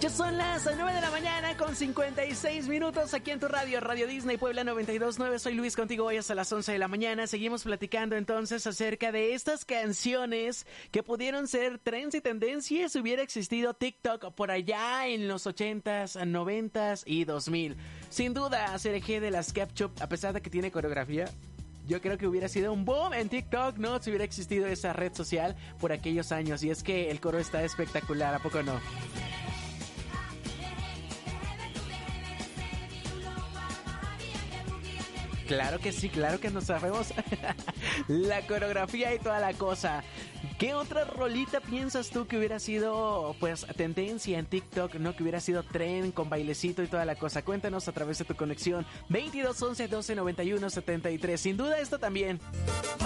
Ya son las 9 de la mañana con 56 minutos aquí en tu radio, Radio Disney Puebla 92.9. Soy Luis, contigo hoy hasta las 11 de la mañana. Seguimos platicando entonces acerca de estas canciones que pudieron ser trends y tendencias si hubiera existido TikTok por allá en los 80s, 90s y 2000. Sin duda, Serejé de las Ketchup, a pesar de que tiene coreografía, yo creo que hubiera sido un boom en TikTok, ¿no? Si hubiera existido esa red social por aquellos años. Y es que el coro está espectacular, ¿a poco no? Claro que sí, claro que nos sabemos la coreografía y toda la cosa. ¿Qué otra rolita piensas tú que hubiera sido, pues, tendencia en TikTok, no? Que hubiera sido trend con bailecito y toda la cosa. Cuéntanos a través de tu conexión 22 11 12 91 73. Sin duda esto también.